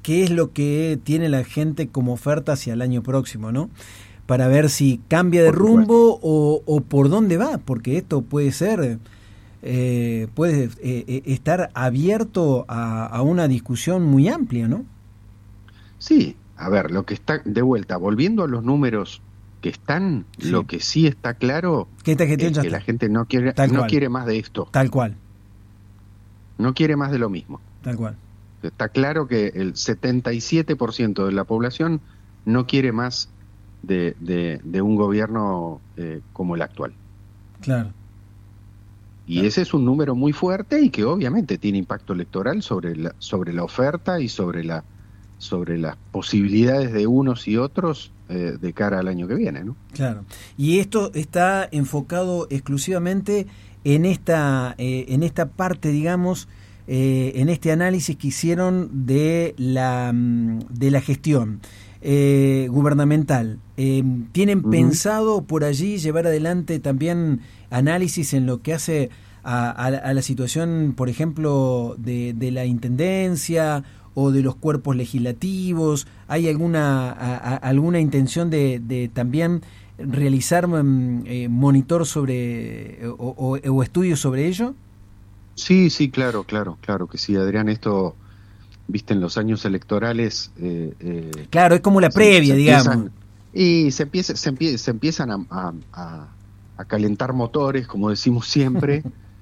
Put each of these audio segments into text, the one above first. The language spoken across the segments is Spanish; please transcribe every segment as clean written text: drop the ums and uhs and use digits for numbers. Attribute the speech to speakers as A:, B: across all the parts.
A: qué es lo que tiene la gente como oferta hacia el año próximo, ¿no? Para ver si cambia de rumbo o por dónde va, porque esto puede ser, puede estar abierto a una discusión muy amplia, ¿no?
B: Sí, a ver, lo que está, de vuelta, volviendo a los números que están,
A: Sí.
B: Lo que sí está claro
A: que esta gestión
B: es
A: ya
B: que
A: está.
B: la gente no quiere más de esto.
A: Tal cual.
B: No quiere más de lo mismo.
A: Tal cual.
B: Está claro que el 77% de la población no quiere más de un gobierno como el actual.
A: Claro.
B: Y ese es un número muy fuerte y que obviamente tiene impacto electoral sobre la oferta y sobre las posibilidades de unos y otros de cara al año que viene, ¿no?
A: Claro. Y esto está enfocado exclusivamente en esta parte, digamos, en este análisis que hicieron de la gestión gubernamental. ¿Tienen pensado por allí llevar adelante también análisis en lo que hace a la situación, por ejemplo, de la intendencia o de los cuerpos legislativos? ¿Hay alguna intención de también realizar monitor sobre o estudios sobre ello?
B: Sí, claro que sí, Adrián. Esto, viste, en los años electorales...
A: claro, es como la previa, digamos.
B: Y se empiezan a calentar motores, como decimos siempre,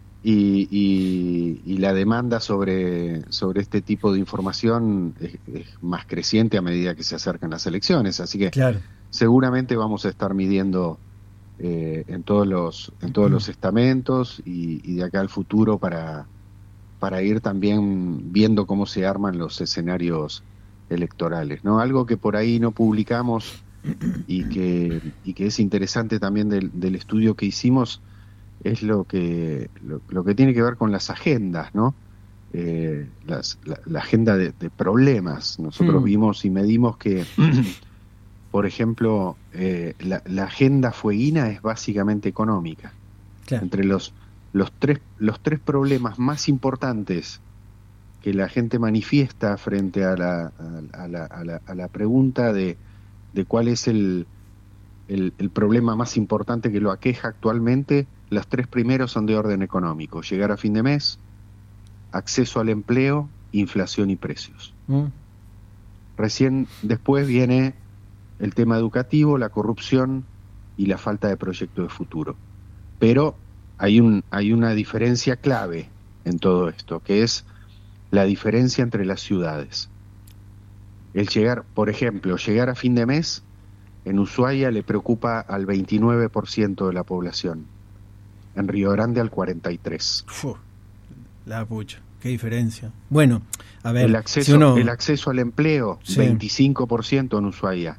B: y la demanda sobre este tipo de información es más creciente a medida que se acercan las elecciones. Así que
A: claro,
B: seguramente vamos a estar midiendo en todos los estamentos y de acá al futuro para ir también viendo cómo se arman los escenarios electorales, ¿no? Algo que por ahí no publicamos y que es interesante también del estudio que hicimos es lo que tiene que ver con las agendas, ¿no? La agenda de problemas. Nosotros vimos y medimos que por ejemplo, la agenda fueguina es básicamente económica. Claro. Entre los tres problemas más importantes que la gente manifiesta frente a la pregunta de cuál es el problema más importante que lo aqueja actualmente, los tres primeros son de orden económico: llegar a fin de mes, acceso al empleo, inflación y precios. Recién después viene el tema educativo, la corrupción y la falta de proyecto de futuro. Pero hay una diferencia clave en todo esto, que es la diferencia entre las ciudades. Por ejemplo, llegar a fin de mes, en Ushuaia le preocupa al 29% de la población, en Río Grande al 43%.
A: La pucha, qué diferencia. Bueno, a ver,
B: el acceso al empleo, sí. 25% en Ushuaia,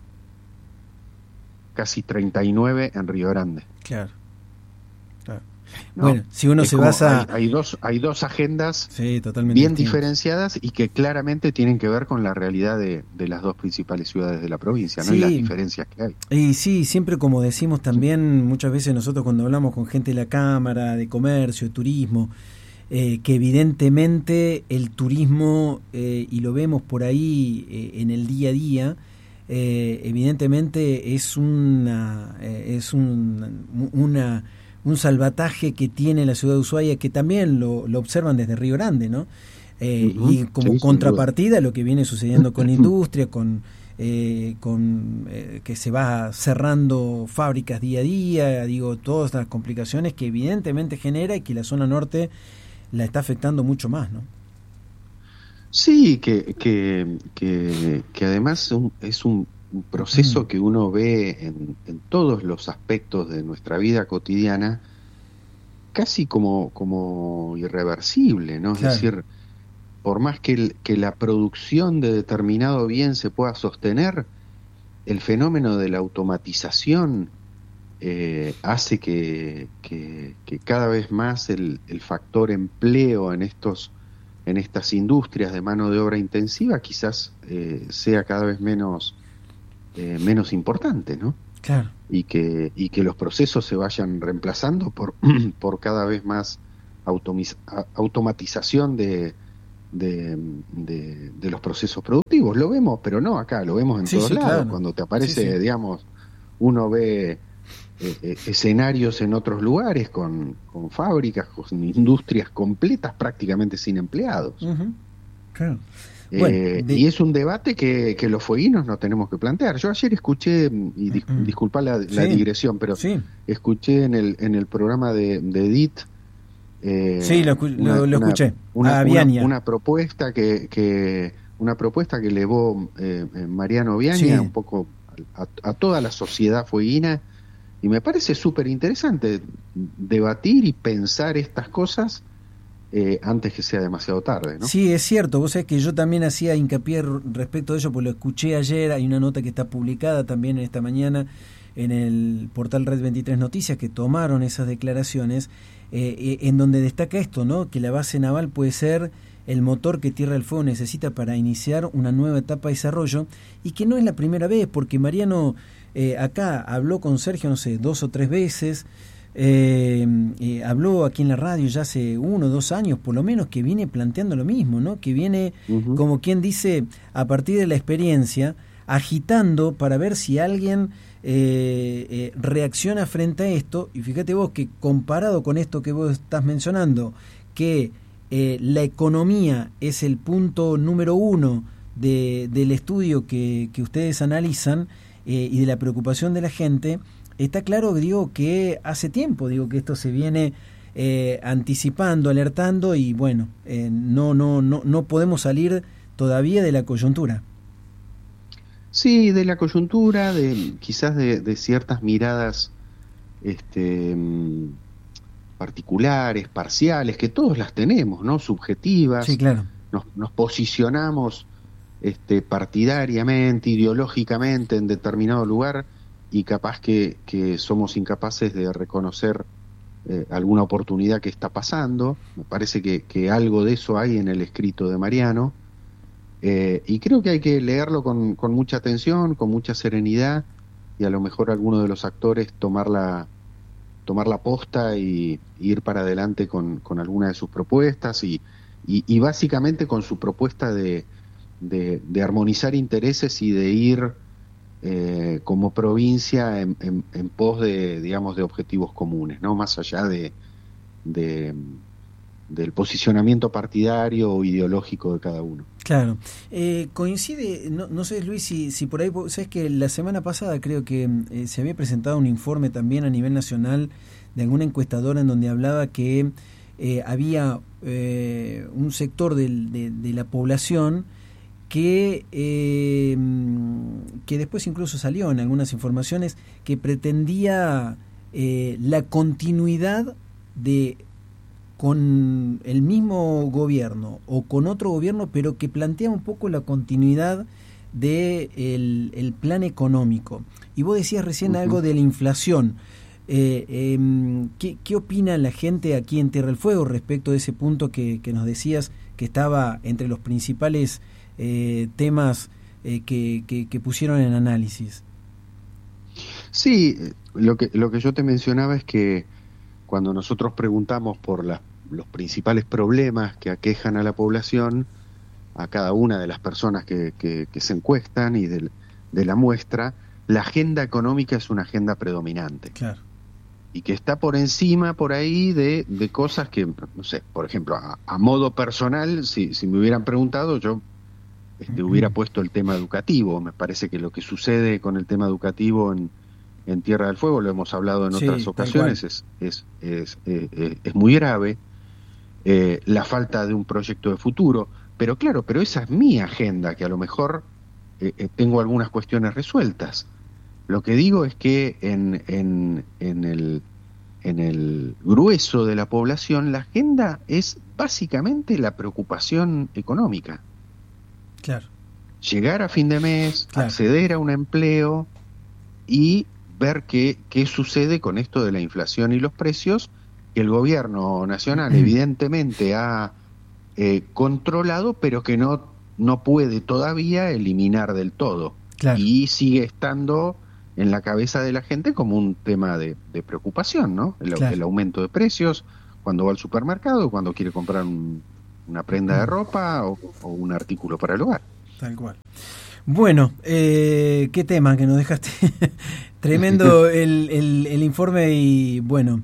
B: casi 39% en Río Grande.
A: Claro.
B: ¿No?
A: Bueno, si uno se basa...
B: Hay dos agendas,
A: sí, totalmente
B: bien
A: distintas,
B: diferenciadas y que claramente tienen que ver con la realidad de las dos principales ciudades de la provincia, ¿no?
A: Sí.
B: Y las diferencias que hay.
A: Y sí, siempre como decimos también, muchas veces nosotros cuando hablamos con gente de la Cámara, de Comercio, de Turismo, que evidentemente el turismo, y lo vemos por ahí en el día a día, evidentemente es un salvataje que tiene la ciudad de Ushuaia, que también lo observan desde Río Grande, ¿no? Y como contrapartida lo que viene sucediendo con la industria, con que se va cerrando fábricas día a día, digo, todas las complicaciones que evidentemente genera y que la zona norte la está afectando mucho más, ¿no?
B: Sí, que además es un proceso que uno ve en todos los aspectos de nuestra vida cotidiana, casi como irreversible, ¿no?
A: Claro.
B: Es decir, por más que la producción de determinado bien se pueda sostener, el fenómeno de la automatización hace que cada vez más el factor empleo en estas industrias de mano de obra intensiva quizás sea cada vez menos importante, ¿no?
A: Claro.
B: Y que los procesos se vayan reemplazando por cada vez más automatización de de los procesos productivos. Lo vemos, pero no acá, lo vemos en todos lados. Claro. Cuando te aparece, digamos, uno ve escenarios en otros lugares con fábricas, con industrias completas prácticamente sin empleados.
A: Claro.
B: Y es un debate que los fueguinos nos tenemos que plantear. Yo ayer escuché, y disculpa la digresión, pero escuché en el programa de Edith
A: lo escuché.
B: Una propuesta que elevó Mariano Viaña un poco a toda la sociedad fueguina, y me parece súper interesante debatir y pensar estas cosas antes que sea demasiado tarde, ¿no?
A: Sí, es cierto. Vos sabés que yo también hacía hincapié respecto de ello, pues lo escuché ayer. Hay una nota que está publicada también esta mañana en el portal Red 23 Noticias, que tomaron esas declaraciones, en donde destaca esto, ¿no? Que la base naval puede ser el motor que Tierra del Fuego necesita para iniciar una nueva etapa de desarrollo, y que no es la primera vez, porque Mariano acá habló con Sergio, no sé, 2 o 3 veces, habló aquí en la radio ya hace 1 o 2 años, por lo menos, que viene planteando lo mismo, ¿no? Que viene, como quien dice, a partir de la experiencia, agitando para ver si alguien reacciona frente a esto. Y fíjate vos que comparado con esto que vos estás mencionando, que la economía es el punto número 1 del estudio que ustedes analizan, y de la preocupación de la gente, está claro, digo, que hace tiempo, digo, que esto se viene anticipando, alertando, y bueno, no podemos salir todavía de la coyuntura.
B: Sí, de la coyuntura, quizás de ciertas miradas particulares, parciales, que todos las tenemos, ¿no? Subjetivas.
A: Sí, claro.
B: Nos posicionamos partidariamente, ideológicamente en determinado lugar, y capaz que somos incapaces de reconocer alguna oportunidad que está pasando. Me parece que algo de eso hay en el escrito de Mariano, y creo que hay que leerlo con mucha atención, con mucha serenidad, y a lo mejor alguno de los actores tomar la posta y ir para adelante con alguna de sus propuestas, y básicamente con su propuesta de armonizar intereses y de ir como provincia en pos de, digamos, de objetivos comunes, ¿no? Más allá del posicionamiento partidario o ideológico de cada uno.
A: Claro. Coincide, no sé, Luis, si por ahí, sabes que la semana pasada creo que se había presentado un informe también a nivel nacional de alguna encuestadora, en donde hablaba que había un sector de la población que después incluso salió en algunas informaciones, que pretendía la continuidad con el mismo gobierno o con otro gobierno, pero que plantea un poco la continuidad del plan económico. Y vos decías recién algo de la inflación. ¿Qué opina la gente aquí en Tierra del Fuego respecto de ese punto que nos decías que estaba entre los principales temas que pusieron en análisis?
B: Sí, lo que yo te mencionaba es que cuando nosotros preguntamos por los principales problemas que aquejan a la población, a cada una de las personas que se encuestan y de la muestra, la agenda económica es una agenda predominante. Claro. Y que está por encima, por ahí, de cosas que, no sé, por ejemplo, a modo personal, si me hubieran preguntado, yo hubiera puesto el tema educativo. Me parece que lo que sucede con el tema educativo en Tierra del Fuego, lo hemos hablado en otras ocasiones, es muy grave. La falta de un proyecto de futuro, pero esa es mi agenda, que a lo mejor tengo algunas cuestiones resueltas. Lo que digo es que en el grueso de la población la agenda es básicamente la preocupación económica.
A: Claro.
B: Llegar a fin de mes, acceder a un empleo y ver qué sucede con esto de la inflación y los precios, que el gobierno nacional evidentemente ha controlado, pero que no puede todavía eliminar del todo. Claro. Y sigue estando en la cabeza de la gente como un tema de preocupación, ¿no? El aumento de precios, cuando va al supermercado, cuando quiere comprar un una prenda de ropa o un artículo para el hogar.
A: Tal cual. Bueno, qué tema que nos dejaste. Tremendo el informe y bueno,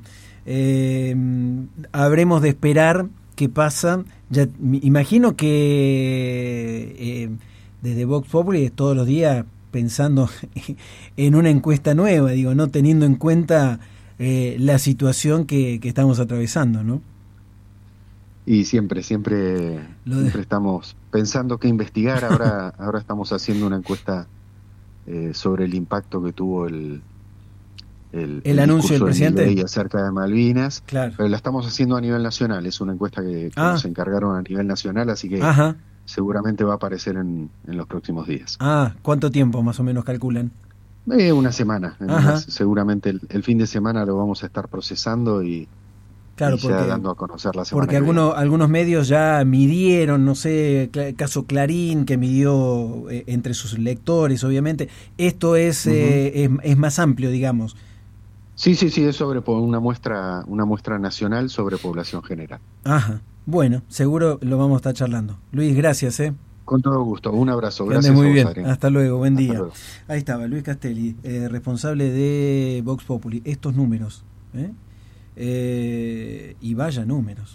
A: habremos de esperar qué pasa. Ya imagino que desde Vox Populi todos los días pensando en una encuesta nueva, digo, no teniendo en cuenta la situación que estamos atravesando, ¿no?
B: Y siempre estamos pensando qué investigar. Ahora estamos haciendo una encuesta sobre el impacto que tuvo el
A: anuncio del presidente
B: de acerca de Malvinas.
A: Claro.
B: Pero la estamos haciendo a nivel nacional. Es una encuesta que nos encargaron a nivel nacional, así que seguramente va a aparecer en los próximos días.
A: ¿Cuánto tiempo más o menos calculan?
B: Una semana. Seguramente el fin de semana lo vamos a estar procesando y ya dando a conocer la semana.
A: Porque algunos medios ya midieron, no sé, caso Clarín, que midió entre sus lectores, obviamente. Esto es más amplio, digamos.
B: Sí, es sobre una muestra nacional sobre población general.
A: Bueno, seguro lo vamos a estar charlando. Luis, gracias,
B: Con todo gusto, un abrazo.
A: Que
B: Gracias.
A: Muy bien,
B: Adrián.
A: Hasta luego, buen día.
B: Luego.
A: Ahí estaba, Luis Castelli, responsable de Vox Populi. Estos números, y vaya números.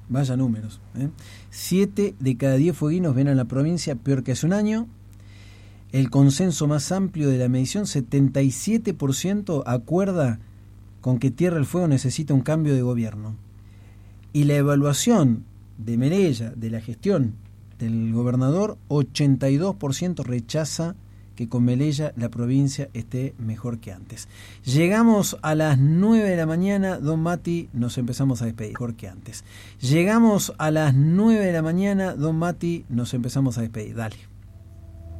A: 7 de cada 10 fueguinos ven a la provincia peor que hace un año. El consenso más amplio de la medición, 77% acuerda con que Tierra del Fuego necesita un cambio de gobierno. Y la evaluación de Merella, de la gestión del gobernador, 82% rechaza que con Melella la provincia esté mejor que antes. Llegamos a las 9 de la mañana, don Mati, nos empezamos a despedir. Mejor que antes. Llegamos a las 9 de la mañana, don Mati, nos empezamos a despedir. Dale.